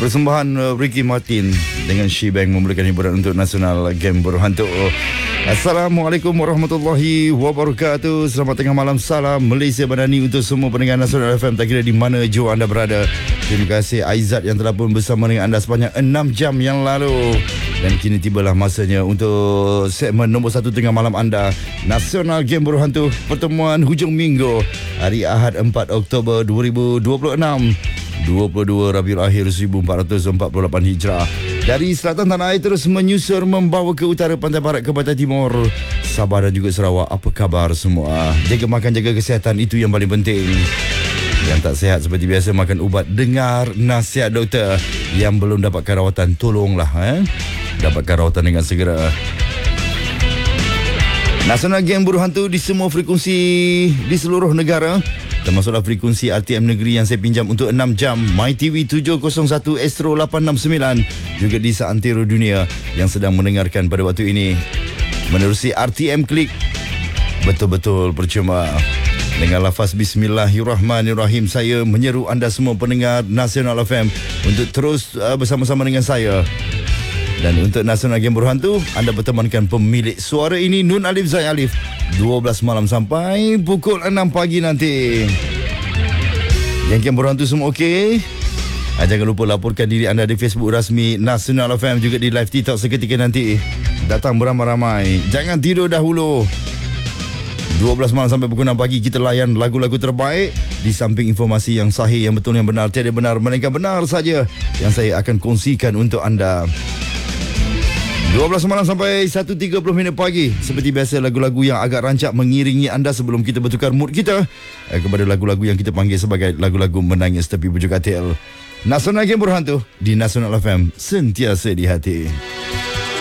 Persembahan Ricky Martin dengan Shebang memulakan hiburan untuk Nasional Game Berhantu. Assalamualaikum warahmatullahi wabarakatuh. Selamat tengah malam, salam Malaysia Madani untuk semua pendengar Nasional FM, tak kira di mana jua anda berada. Terima kasih Aizat yang telah pun bersama dengan anda sepanjang 6 jam yang lalu. Dan kini tibalah masanya untuk segmen nombor 1 tengah malam anda, Nasional Game Berhantu, pertemuan hujung minggu hari Ahad 4 Oktober 2026, 22 Rabiul Akhir 1448 Hijrah. Dari selatan tanah air terus menyusur membawa ke utara, pantai barat ke pantai timur, Sabah dan juga Sarawak. Apa khabar semua? Jaga makan, jaga kesihatan, itu yang paling penting. Yang tak sihat seperti biasa, makan ubat, dengar nasihat doktor. Yang belum dapatkan rawatan, tolonglah dapatkan rawatan dengan segera. Nasional Game Berhantu di semua frekuensi di seluruh negara, termasuklah frekuensi RTM Negeri yang saya pinjam untuk 6 jam, MyTV 701, Astro 869, juga di seantero dunia yang sedang mendengarkan pada waktu ini menerusi RTM Klik. Betul-betul percuma. Dengan lafaz Bismillahirrahmanirrahim, saya menyeru anda semua pendengar Nasional FM untuk terus bersama-sama dengan saya. Dan untuk Nasional Game Berhantu, anda bertemankan pemilik suara ini, Nun Alif Zai Alif, 12 malam sampai pukul 6 pagi nanti. Yang Game Berhantu semua okey? Jangan lupa laporkan diri anda di Facebook rasmi Nasional FM, juga di live TikTok seketika nanti. Datang beramai-ramai, jangan tidur dahulu. 12 malam sampai pukul 6 pagi kita layan lagu-lagu terbaik, di samping informasi yang sahih, yang betul, yang benar, tiada benar melainkan benar saja yang saya akan kongsikan untuk anda. 12 malam sampai 1.30 minit pagi. Seperti biasa, lagu-lagu yang agak rancak mengiringi anda sebelum kita bertukar mood kita kepada lagu-lagu yang kita panggil sebagai lagu-lagu menangis tepi bujur katil. Nasional Game Berhantu di Nasional FM, sentiasa di hati.